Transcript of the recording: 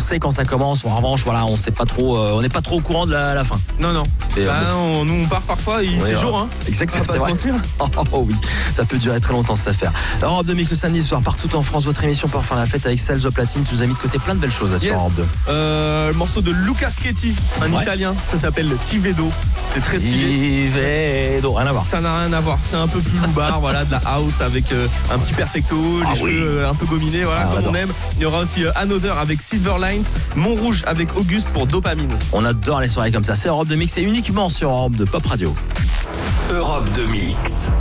sait quand ça commence. En revanche, voilà, on sait pas trop, on n'est pas trop au courant de la fin. Non. Nous on part parfois, il fait jour, hein. Exactement, c'est vrai. Oh oui, ça peut durer très longtemps cette affaire. Europe 2 Mix le samedi soir, partout en France, votre émission pour faire la fête avec Salzo Platine. Tu nous as mis de côté plein de belles choses sur Europe 2. Le morceau de Luca Schetti, un Italien, ça s'appelle Tivedo. C'est très stylé. Tivedo, rien à voir. Ça n'a rien à voir, c'est un peu plus loupard, voilà, de la house avec un petit perfecto, les cheveux un peu gominés, voilà, comme on aime. Il y aura aussi Another avec Silver Lines, Montrouge avec Auguste pour Dopamine. On adore les soirées comme ça, c'est Europe 2 Mix, c'est uniquement sur Europe 2 Pop Radio. Europe 2 Mix.